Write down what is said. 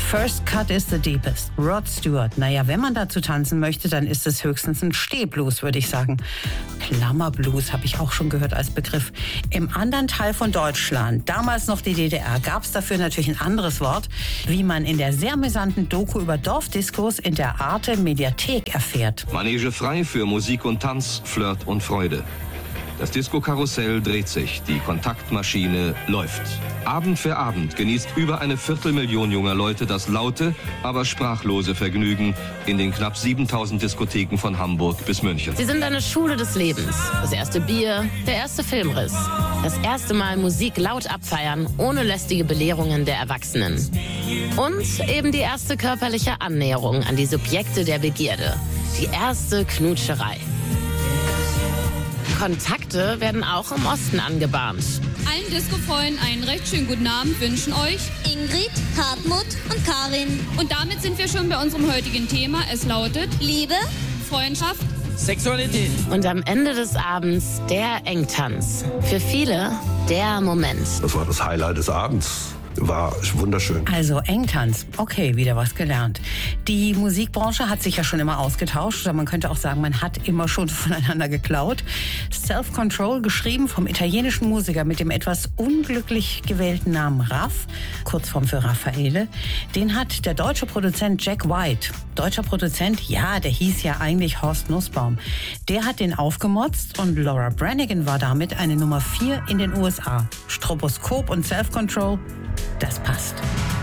First cut is the deepest. Rod Stewart. Naja, wenn man dazu tanzen möchte, dann ist es höchstens ein Stehblues, würde ich sagen. Klammerblues habe ich auch schon gehört als Begriff. Im anderen Teil von Deutschland, damals noch die DDR, gab es dafür natürlich ein anderes Wort, wie man in der sehr amüsanten Doku über Dorfdiskos in der Arte Mediathek erfährt. Manege frei für Musik und Tanz, Flirt und Freude. Das Disco-Karussell dreht sich, die Kontaktmaschine läuft. Abend für Abend genießt über 250.000 junger Leute das laute, aber sprachlose Vergnügen in den knapp 7.000 Diskotheken von Hamburg bis München. Sie sind eine Schule des Lebens. Das erste Bier, der erste Filmriss. Das erste Mal Musik laut abfeiern, ohne lästige Belehrungen der Erwachsenen. Und eben die erste körperliche Annäherung an die Subjekte der Begierde. Die erste Knutscherei. Kontakte werden auch im Osten angebahnt. Allen Disco-Freunden einen recht schönen guten Abend wünschen euch Ingrid, Hartmut und Karin. Und damit sind wir schon bei unserem heutigen Thema. Es lautet Liebe, Freundschaft, Sexualität. Und am Ende des Abends der Engtanz. Für viele der Moment. Das war das Highlight des Abends. War wunderschön. Also Engtanz, okay, wieder was gelernt. Die Musikbranche hat sich ja schon immer ausgetauscht, oder man könnte auch sagen, man hat immer schon voneinander geklaut. Self-Control, geschrieben vom italienischen Musiker mit dem etwas unglücklich gewählten Namen Raff, Kurzform für Raffaele, den hat der deutsche Produzent Jack White, deutscher Produzent, ja, der hieß ja eigentlich Horst Nussbaum, der hat den aufgemotzt und Laura Branigan war damit eine Nummer 4 in den USA. Stroboskop und Self-Control, das passt.